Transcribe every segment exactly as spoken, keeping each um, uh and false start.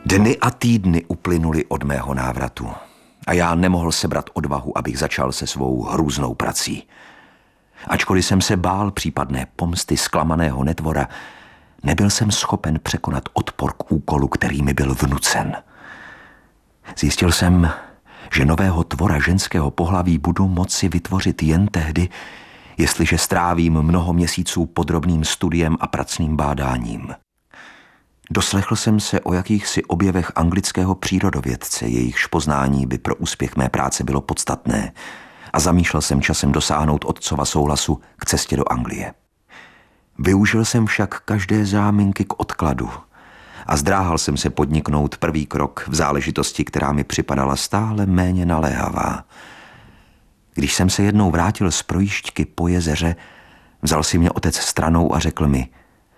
Dny a týdny uplynuly od mého návratu a já nemohl sebrat odvahu, abych začal se svou hrůznou prací. Ačkoliv jsem se bál případné pomsty zklamaného netvora, nebyl jsem schopen překonat odpor k úkolu, který mi byl vnucen. Zjistil jsem, že nového tvora ženského pohlaví budu moci vytvořit jen tehdy, jestliže strávím mnoho měsíců podrobným studiem a pracným bádáním. Doslechl jsem se o jakýchsi objevech anglického přírodovědce, jejichž poznání by pro úspěch mé práce bylo podstatné, a zamýšlel jsem časem dosáhnout otcova souhlasu k cestě do Anglie. Využil jsem však každé záminky k odkladu a zdráhal jsem se podniknout první krok v záležitosti, která mi připadala stále méně naléhavá. Když jsem se jednou vrátil z projížďky po jezeře, vzal si mě otec stranou a řekl mi: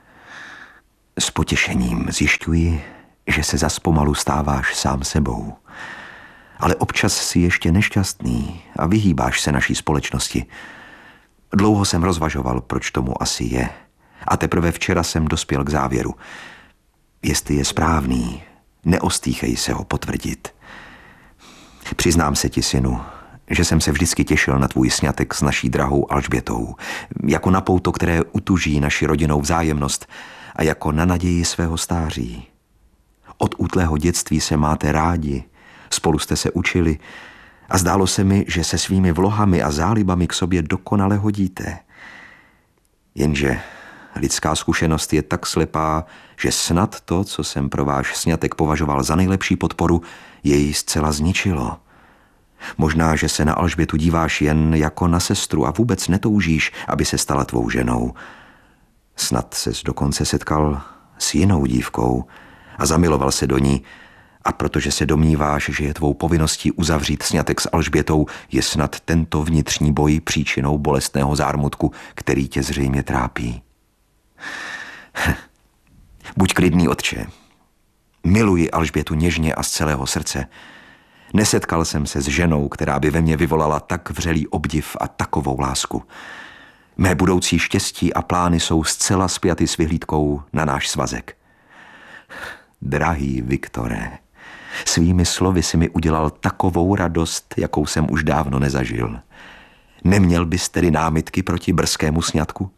s potěšením zjišťuji, že se zas pomalu stáváš sám sebou, ale občas jsi ještě nešťastný a vyhýbáš se naší společnosti. Dlouho jsem rozvažoval, proč tomu asi je, a teprve včera jsem dospěl k závěru. Jestli je správný, neostýchej se ho potvrdit. Přiznám se ti, synu, že jsem se vždycky těšil na tvůj sňatek s naší drahou Alžbětou, jako na pouto, které utuží naši rodinnou vzájemnost a jako na naději svého stáří. Od útlého dětství se máte rádi, spolu jste se učili a zdálo se mi, že se svými vlohami a zálibami k sobě dokonale hodíte. Jenže lidská zkušenost je tak slepá, že snad to, co jsem pro váš sňatek považoval za nejlepší podporu, jej zcela zničilo. Možná, že se na Alžbětu díváš jen jako na sestru a vůbec netoužíš, aby se stala tvou ženou. Snad ses dokonce setkal s jinou dívkou a zamiloval se do ní, a protože se domníváš, že je tvou povinností uzavřít sňatek s Alžbětou, je snad tento vnitřní boj příčinou bolestného zármutku, který tě zřejmě trápí. Buď klidný, otče. Miluji Alžbětu něžně a z celého srdce. Nesetkal jsem se s ženou, která by ve mně vyvolala tak vřelý obdiv a takovou lásku. Mé budoucí štěstí a plány jsou zcela spjaty s vyhlídkou na náš svazek. Drahý Viktore, svými slovy si mi udělal takovou radost, jakou jsem už dávno nezažil. Neměl bys tedy námitky proti brzkému sňatku?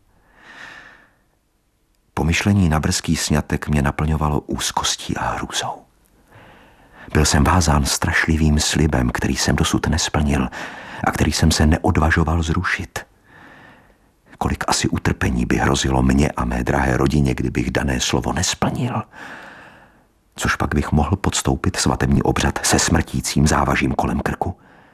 Pomyšlení na brzký sňatek mě naplňovalo úzkostí a hrůzou. Byl jsem vázán strašlivým slibem, který jsem dosud nesplnil a který jsem se neodvažoval zrušit. Kolik asi utrpení by hrozilo mně a mé drahé rodině, kdybych dané slovo nesplnil. Což pak bych mohl podstoupit svatební obřad se smrtícím závažím kolem krku.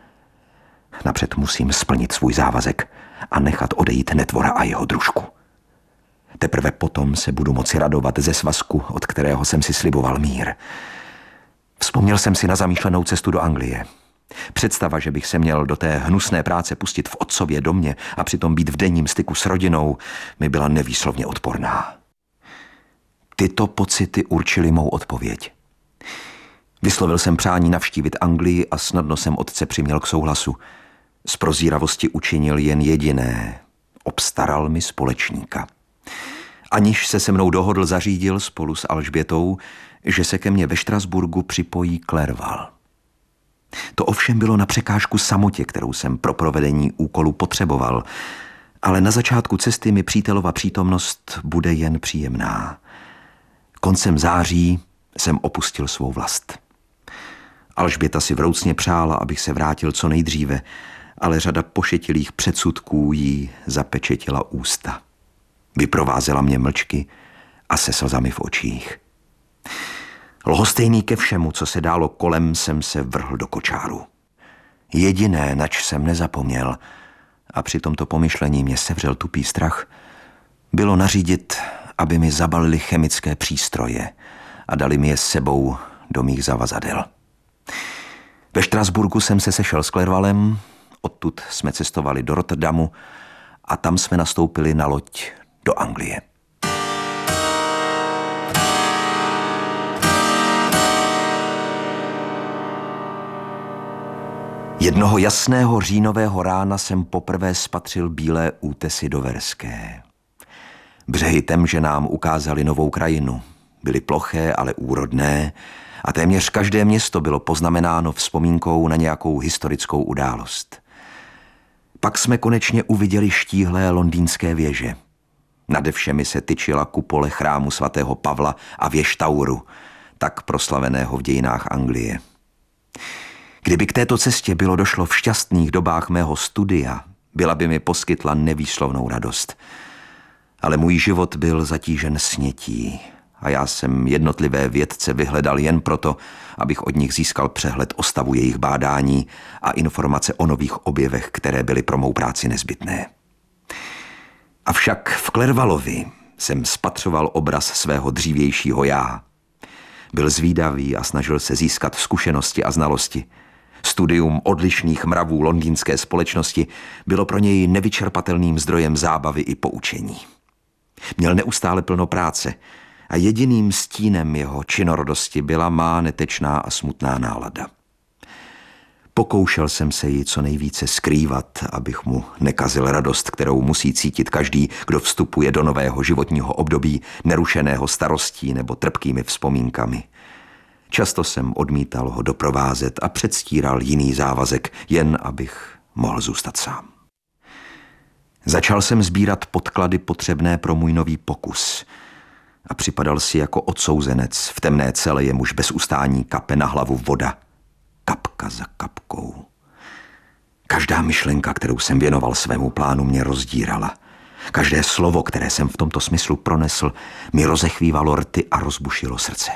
Napřed musím splnit svůj závazek a nechat odejít netvora a jeho družku. Teprve potom se budu moci radovat ze svazku, od kterého jsem si sliboval mír. Vzpomněl jsem si na zamýšlenou cestu do Anglie. Představa, že bych se měl do té hnusné práce pustit v otcově domě a přitom být v denním styku s rodinou, mi byla nevýslovně odporná. Tyto pocity určily mou odpověď. Vyslovil jsem přání navštívit Anglii a snadno jsem otce přiměl k souhlasu. Z prozíravosti učinil jen jediné. Obstaral mi společníka. Aniž se se mnou dohodl, zařídil spolu s Alžbětou, že se ke mně ve Štrasburgu připojí Clerval. To ovšem bylo na překážku samotě, kterou jsem pro provedení úkolu potřeboval, ale na začátku cesty mi přítelova přítomnost bude jen příjemná. Koncem září jsem opustil svou vlast. Alžběta si vroucně přála, abych se vrátil co nejdříve, ale řada pošetilých předsudků jí zapečetila ústa. Vyprovázela mě mlčky a se slzami v očích. Lhostejný ke všemu, co se dálo kolem, jsem se vrhl do kočáru. Jediné, nač jsem nezapomněl, a při tomto pomyšlení mě sevřel tupý strach, bylo nařídit, aby mi zabalili chemické přístroje a dali mi je s sebou do mých zavazadel. Ve Štrasburgu jsem se sešel s Clervalem, odtud jsme cestovali do Rotterdamu a tam jsme nastoupili na loď do Anglie. Jednoho jasného říjnového rána jsem poprvé spatřil bílé útesy doverské. Břehy Temže nám ukázaly novou krajinu, byly ploché, ale úrodné a téměř každé město bylo poznamenáno vzpomínkou na nějakou historickou událost. Pak jsme konečně uviděli štíhlé londýnské věže. Nade všemi se tyčila kupole chrámu svatého Pavla a věž Tauru, tak proslaveného v dějinách Anglie. Kdyby k této cestě bylo došlo v šťastných dobách mého studia, byla by mi poskytla nevýslovnou radost. Ale můj život byl zatížen snětí a já jsem jednotlivé vědce vyhledal jen proto, abych od nich získal přehled o stavu jejich bádání a informace o nových objevech, které byly pro mou práci nezbytné. Avšak v Clervalovi jsem spatřoval obraz svého dřívějšího já. Byl zvídavý a snažil se získat zkušenosti a znalosti. Studium odlišných mravů londýnské společnosti bylo pro něj nevyčerpatelným zdrojem zábavy i poučení. Měl neustále plno práce a jediným stínem jeho činorodosti byla má netečná a smutná nálada. Pokoušel jsem se ji co nejvíce skrývat, abych mu nekazil radost, kterou musí cítit každý, kdo vstupuje do nového životního období, nerušeného starostí nebo trpkými vzpomínkami. Často jsem odmítal ho doprovázet a předstíral jiný závazek, jen abych mohl zůstat sám. Začal jsem sbírat podklady potřebné pro můj nový pokus a připadal si jako odsouzenec v temné cele, jemuž bez ustání kape na hlavu voda, kapka za kapkou. Každá myšlenka, kterou jsem věnoval svému plánu, mě rozdírala. Každé slovo, které jsem v tomto smyslu pronesl, mi rozechvívalo rty a rozbušilo srdce.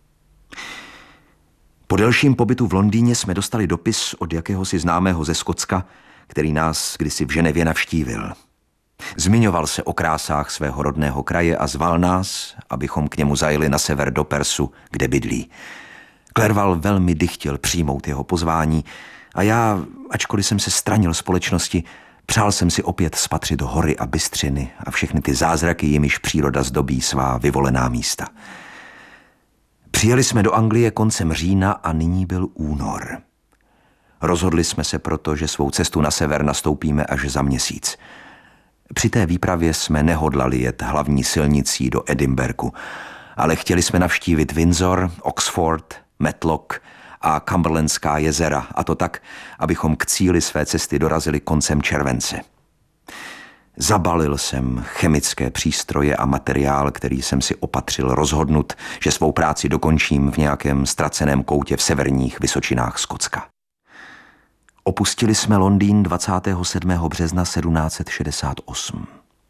Po delším pobytu v Londýně jsme dostali dopis od jakéhosi známého ze Skotska, který nás kdysi v Ženevě navštívil. Zmiňoval se o krásách svého rodného kraje a zval nás, abychom k němu zajeli na sever do Persu, kde bydlí. Clerval velmi dychtěl přijmout jeho pozvání a já, ačkoliv jsem se stranil společnosti, přál jsem si opět spatřit hory a bystřiny a všechny ty zázraky, jimiž příroda zdobí svá vyvolená místa. Přijeli jsme do Anglie koncem října a nyní byl únor. Rozhodli jsme se proto, že svou cestu na sever nastoupíme až za měsíc. Při té výpravě jsme nehodlali jet hlavní silnicí do Edinburghu, ale chtěli jsme navštívit Windsor, Oxford, Matlock a Cumberlandská jezera, a to tak, abychom k cíli své cesty dorazili koncem července. Zabalil jsem chemické přístroje a materiál, který jsem si opatřil rozhodnut, že svou práci dokončím v nějakém ztraceném koutě v severních vysočinách Skotska. Opustili jsme Londýn dvacátého sedmého března sedmnáct set šedesát osm.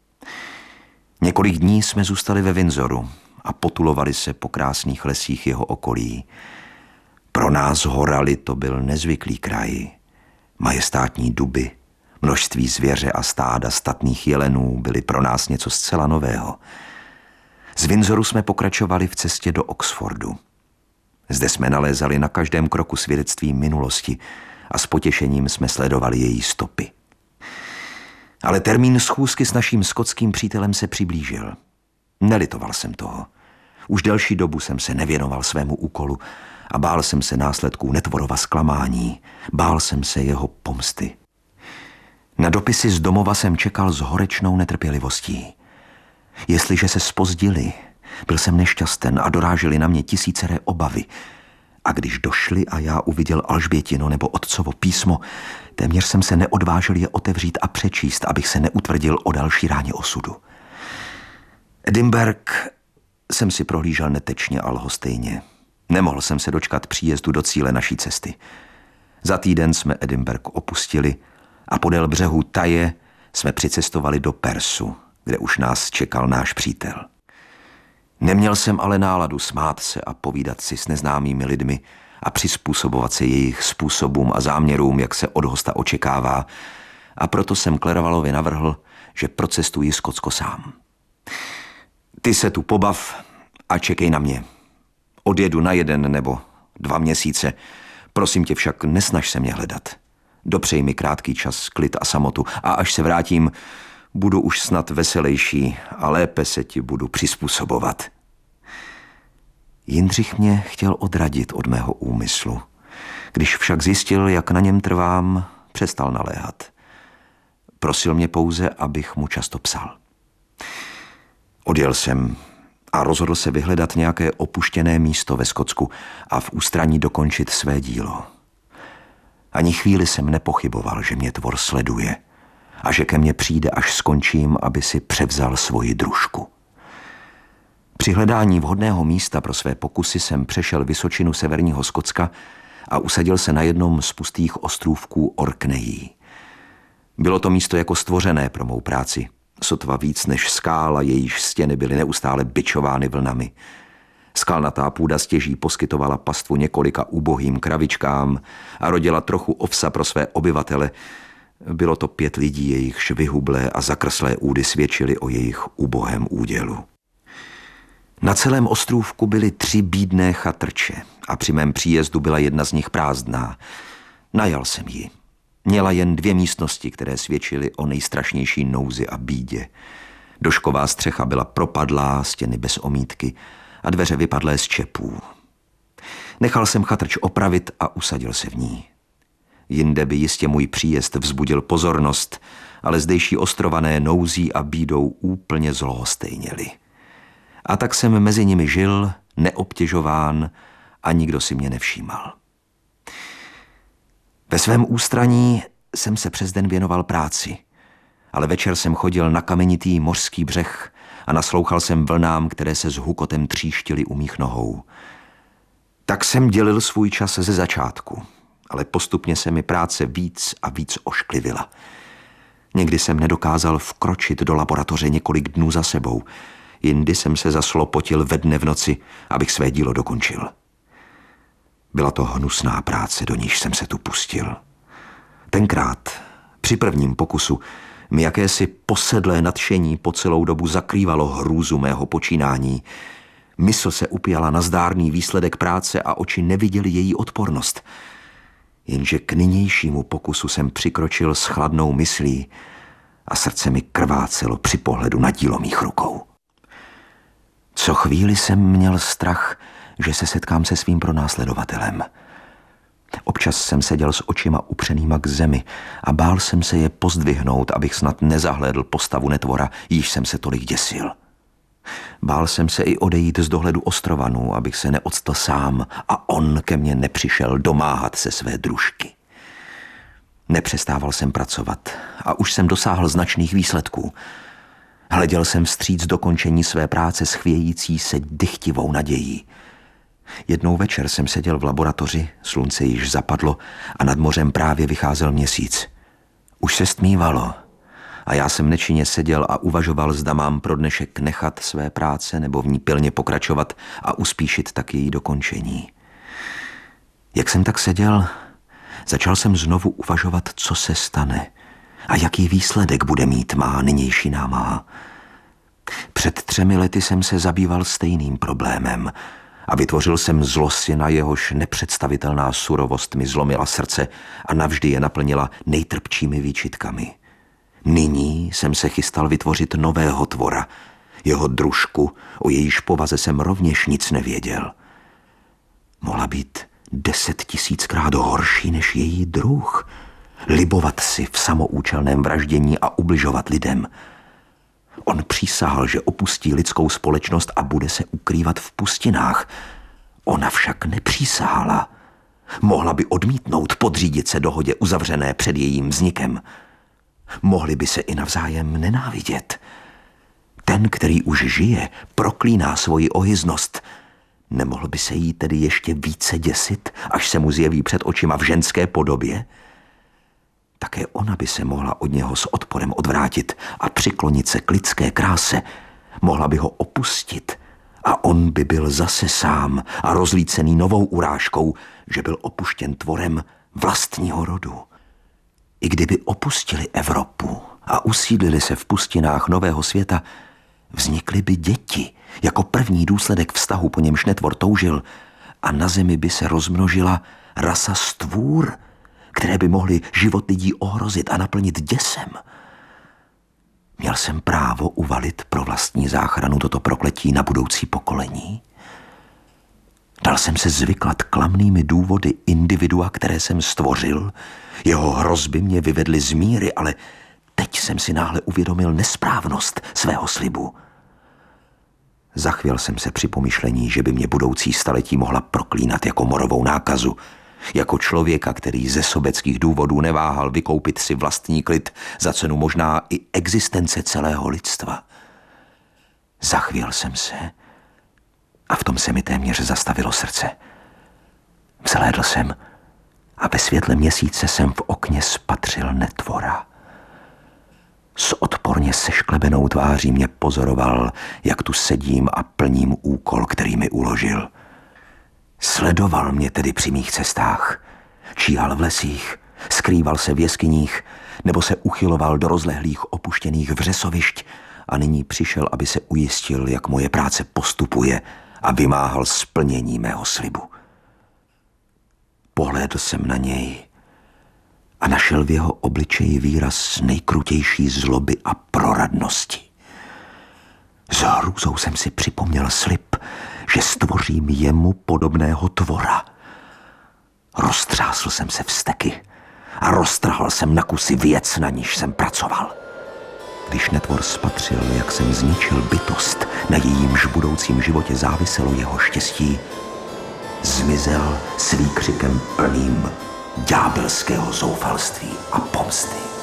Několik dní jsme zůstali ve Windsoru a potulovali se po krásných lesích jeho okolí. Pro nás horali to byl nezvyklý kraj. Majestátní duby, množství zvěře a stáda statných jelenů byly pro nás něco zcela nového. Z Windsoru jsme pokračovali v cestě do Oxfordu. Zde jsme nalézali na každém kroku svědectví minulosti a s potěšením jsme sledovali její stopy. Ale termín schůzky s naším skotským přítelem se přiblížil. Nelitoval jsem toho. Už delší dobu jsem se nevěnoval svému úkolu a bál jsem se následků Netvorova zklamání. Bál jsem se jeho pomsty. Na dopisy z domova jsem čekal s horečnou netrpělivostí. Jestliže se zpozdili, byl jsem nešťasten a dorážely na mě tisíceré obavy. A když došli a já uviděl Alžbětino nebo otcovo písmo, téměř jsem se neodvážil je otevřít a přečíst, abych se neutvrdil o další ráně osudu. Edinburgh jsem si prohlížel netečně a lhostejně. Nemohl jsem se dočkat příjezdu do cíle naší cesty. Za týden jsme Edinburgh opustili a podél břehu Taje jsme přicestovali do Persu, kde už nás čekal náš přítel. Neměl jsem ale náladu smát se a povídat si s neznámými lidmi a přizpůsobovat se jejich způsobům a záměrům, jak se od hosta očekává, a proto jsem Clervalovi navrhl, že procestuji Skotsko sám. Ty se tu pobav a čekej na mě. Odjedu na jeden nebo dva měsíce, prosím tě však nesnaž se mě hledat. Dopřej mi krátký čas, klid a samotu a až se vrátím, budu už snad veselější a lépe se ti budu přizpůsobovat. Jindřich mě chtěl odradit od mého úmyslu. Když však zjistil, jak na něm trvám, přestal naléhat. Prosil mě pouze, abych mu často psal. Odjel jsem a rozhodl se vyhledat nějaké opuštěné místo ve Skotsku a v ústraní dokončit své dílo. Ani chvíli jsem nepochyboval, že mě tvor sleduje a že ke mně přijde, až skončím, aby si převzal svoji družku. Při hledání vhodného místa pro své pokusy jsem přešel vysočinu severního Skotska a usadil se na jednom z pustých ostrůvků Orknejí. Bylo to místo jako stvořené pro mou práci, sotva víc než skála, jejíž stěny byly neustále bičovány vlnami. Skalnatá půda stěží poskytovala pastvu několika ubohým kravičkám a rodila trochu ovsa pro své obyvatele. Bylo to pět lidí, jejichž vyhublé a zakrslé údy svědčily o jejich ubohém údělu. Na celém ostrůvku byly tři bídné chatrče a při mém příjezdu byla jedna z nich prázdná. Najal jsem ji. Měla jen dvě místnosti, které svědčily o nejstrašnější nouzi a bídě. Došková střecha byla propadlá, stěny bez omítky a dveře vypadlé z čepů. Nechal jsem chatrč opravit a usadil se v ní. Jinde by jistě můj příjezd vzbudil pozornost, ale zdejší ostrované nouzí a bídou úplně zlostejněli. A tak jsem mezi nimi žil, neobtěžován a nikdo si mě nevšímal. Ve svém ústraní jsem se přes den věnoval práci, ale večer jsem chodil na kamenitý mořský břeh a naslouchal jsem vlnám, které se s hukotem tříštily u mých nohou. Tak jsem dělil svůj čas ze začátku, ale postupně se mi práce víc a víc ošklivila. Někdy jsem nedokázal vkročit do laboratoře několik dnů za sebou, jindy jsem se zaslopotil ve dne v noci, abych své dílo dokončil. Byla to hnusná práce, do níž jsem se tu pustil. Tenkrát, při prvním pokusu, mi jakési posedlé nadšení po celou dobu zakrývalo hrůzu mého počínání. Mysl se upěla na zdárný výsledek práce a oči neviděly její odpornost. Jenže k nynějšímu pokusu jsem přikročil s chladnou myslí a srdce mi krvácelo při pohledu na dílo mých rukou. Co chvíli jsem měl strach, že se setkám se svým pronásledovatelem. Občas jsem seděl s očima upřenýma k zemi a bál jsem se je pozdvihnout, abych snad nezahlédl postavu netvora, jíž jsem se tolik děsil. Bál jsem se i odejít z dohledu ostrovanů, abych se neoctl sám a on ke mně nepřišel domáhat se své družky. Nepřestával jsem pracovat a už jsem dosáhl značných výsledků. Hleděl jsem vstříc dokončení své práce s chvějící se dychtivou nadějí. Jednou večer jsem seděl v laboratoři, slunce již zapadlo a nad mořem právě vycházel měsíc. Už se stmívalo a já jsem nečinně seděl a uvažoval, zda mám pro dnešek nechat své práce nebo v ní pilně pokračovat a uspíšit tak její dokončení. Jak jsem tak seděl, začal jsem znovu uvažovat, co se stane a jaký výsledek bude mít má nynější námaha. Před třemi lety jsem se zabýval stejným problémem a vytvořil jsem zlosi, na jehož nepředstavitelná surovost mi zlomila srdce a navždy je naplnila nejtrpčími výčitkami. Nyní jsem se chystal vytvořit nového tvora, jeho družku, o jejíž povaze jsem rovněž nic nevěděl. Mohla být deset tisíckrát horší než její druh, libovat si v samoúčelném vraždění a ubližovat lidem. On přísahal, že opustí lidskou společnost a bude se ukrývat v pustinách. Ona však nepřísahala. Mohla by odmítnout podřídit se dohodě uzavřené před jejím vznikem. Mohli by se i navzájem nenávidět. Ten, který už žije, proklíná svoji ohyznost. Nemohl by se jí tedy ještě více děsit, až se mu zjeví před očima v ženské podobě? Také ona by se mohla od něho s odporem odvrátit a přiklonit se k lidské kráse. Mohla by ho opustit a on by byl zase sám a rozlícený novou urážkou, že byl opuštěn tvorem vlastního rodu. I kdyby opustili Evropu a usídlili se v pustinách nového světa, vznikly by děti jako první důsledek vztahu, po němž netvor toužil, a na zemi by se rozmnožila rasa stvůr, které by mohly život lidí ohrozit a naplnit děsem. Měl jsem právo uvalit pro vlastní záchranu toto prokletí na budoucí pokolení? Dal jsem se zvyklat klamnými důvody individua, které jsem stvořil. Jeho hrozby mě vyvedly z míry, ale teď jsem si náhle uvědomil nesprávnost svého slibu. Zachvěl jsem se při pomyšlení, že by mě budoucí staletí mohla proklínat jako morovou nákazu, jako člověka, který ze sobeckých důvodů neváhal vykoupit si vlastní klid za cenu možná i existence celého lidstva. Zachvěl jsem se a v tom se mi téměř zastavilo srdce. Vzhlédl jsem a ve světle měsíce jsem v okně spatřil netvora. S odporně sešklebenou tváří mě pozoroval, jak tu sedím a plním úkol, který mi uložil. Sledoval mě tedy při mých cestách. Číhal v lesích, skrýval se v jeskyních, nebo se uchyloval do rozlehlých opuštěných vřesovišť a nyní přišel, aby se ujistil, jak moje práce postupuje a vymáhal splnění mého slibu. Pohlédl jsem na něj a našel v jeho obličeji výraz nejkrutější zloby a proradnosti. S hrůzou jsem si připomněl slib, že stvořím jemu podobného tvora. Roztřásl jsem se vzteky a roztrhal jsem na kusy věc, na níž jsem pracoval. Když netvor spatřil, jak jsem zničil bytost, na jejímž budoucím životě záviselo jeho štěstí, zmizel s výkřikem plným ďábelského zoufalství a pomsty.